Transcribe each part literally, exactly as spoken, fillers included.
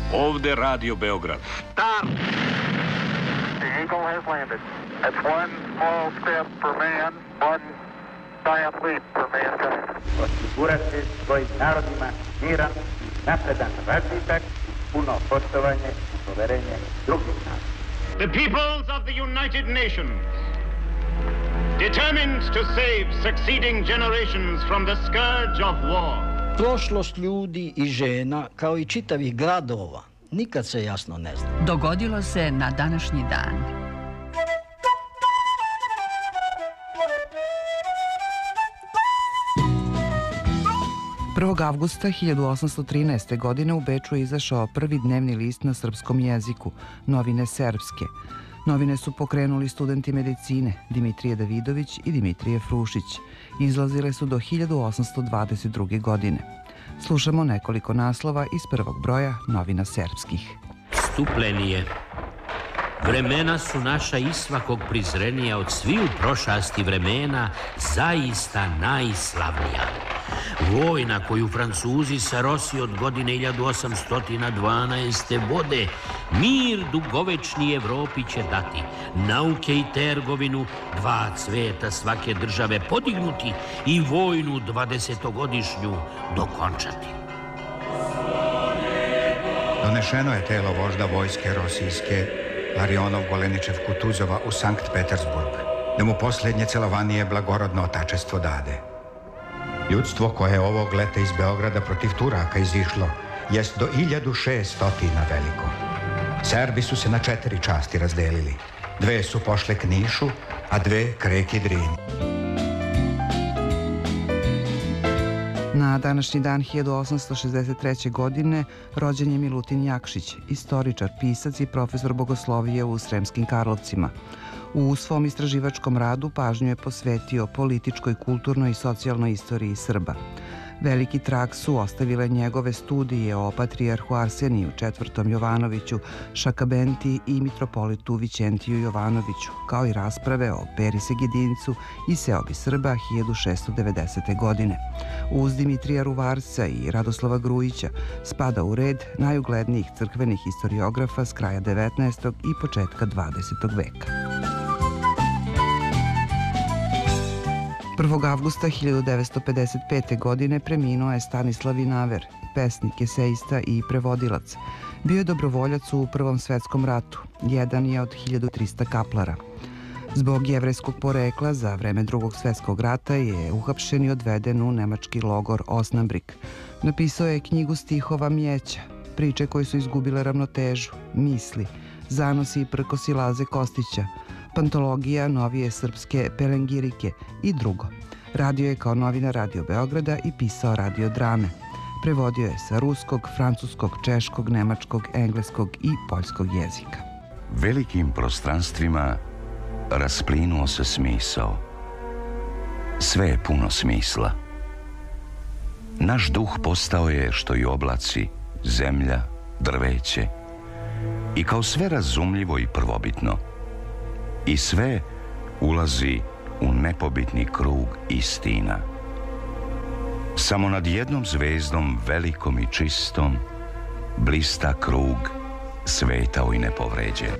Ovde Radio Beograd. Stop! The Eagle has landed. That's one small step for man, one giant leap for mankind. Osigurati svojim narodima miran, napredan razvitak, puno poštovanje i poverenje drugih naroda. The peoples of the United Nations, determined to save succeeding generations from the scourge of war. Prošlost ljudi i žena, kao i čitavih gradova, nikad se jasno ne zna. Dogodilo se na današnji dan. prvog avgusta hiljadu osamsto trinaeste. godine u Beču je izašao prvi dnevni list na srpskom jeziku, Novine Serbske. Novine su pokrenuli studenti medicine Dimitrije Davidović i Dimitrije Frušić. Izlazile su do hiljadu osamsto dvadeset druge. godine. Slušamo nekoliko naslova iz prvog broja Novina Serbskih. Stupljenije. Vremena su naša i svakog prizrenija od sviju prošasti vremena zaista najslavnija. Vojna koju Francuzi sa Rosi od godine hiljadu osamsto dvanaeste. vode, mir dugovečni Evropi će dati, nauke i trgovinu, dva cveta svake države podignuti i vojnu dvadesetogodišnju dokončati. Donešeno je telo vožda vojske Rosijske Larionov Goleničev Kutuzova u Sankt Petersburg, da mu posljednje celovanije blagorodno otačestvo dade. Ljudstvo koje je ovog leta iz Beograda protiv Turaka izišlo, jest do hiljadu šeststotina veliko. Serbi su se na četiri časti razdelili. Dve su pošle k Nišu, a dve k reki Drini. Na današnji dan hiljadu osamsto šezdeset treće. godine rođen je Milutin Jakšić, istoričar, pisac i profesor bogoslovije u Sremskim Karlovcima. U svom istraživačkom radu pažnju je posvetio političkoj, kulturnoj i socijalnoj istoriji Srba. Veliki trag su ostavile njegove studije o patrijarhu Arseniju četvrtom. Jovanoviću, Šakabenti i mitropolitu Vićentiju Jovanoviću, kao i rasprave o Peri Segedincu i seobi Srba hiljadu šeststo devedesete. godine. Uz Dimitrija Ruvarca i Radoslava Grujića spada u red najuglednijih crkvenih historiografa s kraja devetnaestog i početka dvadesetog. veka. prvog avgusta hiljadu devetsto pedeset pete. godine preminuo je Stanislav Vinaver, pesnik, eseista i prevodilac. Bio je dobrovoljac u Prvom svetskom ratu, jedan je od hiljadu trista kaplara. Zbog jevrejskog porekla za vreme Drugog svetskog rata je uhapšen i odveden u nemački logor Osnabrück. Napisao je knjigu stihova Mjeća, priče koje su izgubile ravnotežu, misli, zanosi i prkosi Laze Kostića, pantologija novije srpske pelengirike i drugo. Radio je kao novinar Radio Beograda i pisao radio drame. Prevodio je sa ruskog, francuskog, češkog, nemačkog, engleskog i poljskog jezika. Velikim prostranstvima rasplinuo se smisao. Sve je puno smisla. Naš duh postao je što i oblaci, zemlja, drveće i kao sve razumljivo i prvobitno. I sve ulazi u nepobitni krug istina. Samo nad jednom zvezdom velikom i čistom blista krug svetao i nepovređen.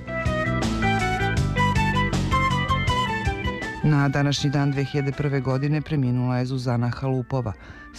Na današnji dan dve hiljade prve. godine preminula je Zuzana Halupova,